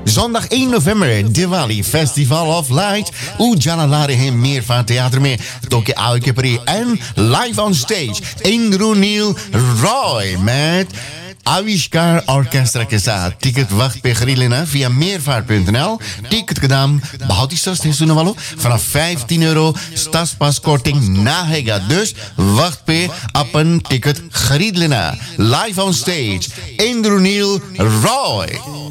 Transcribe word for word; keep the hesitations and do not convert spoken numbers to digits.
Zondag één november, Diwali Festival of Lights. Ujala la rahe hain Meervaart Theater में तो के आओ के परी and live on stage Indranil Roy met Aviskar Orchestra के साथ. टिकट वक्त पे खरीद लेना via meervaart punt n l. Ticket का दाम बहुत ही सस्ते हैं सुनने वालों. vanaf vijftien euro stadspaskorting naheगा. Dus वक्त पे अपन टिकट खरीद लेना. Live on stage Indranil Roy.